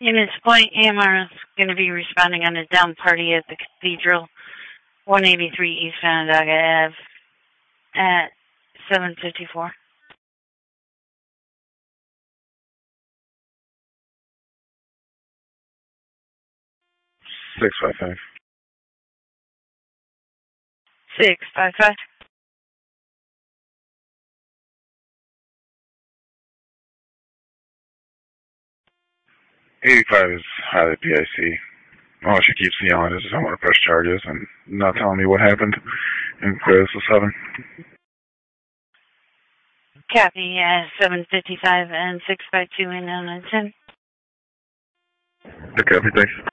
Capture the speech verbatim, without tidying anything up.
Units Point, A M R is going to be responding on a down party at the Cathedral, one eighty-three East Onondaga Ave at seven fifty-four. six five five. six five five. eighty-five is highly P I C. All she keeps yelling is, I want to press charges and not telling me what happened in Clearsville seven. Copy, uh, seven fifty-five and six five two in on ten. The copy, thanks.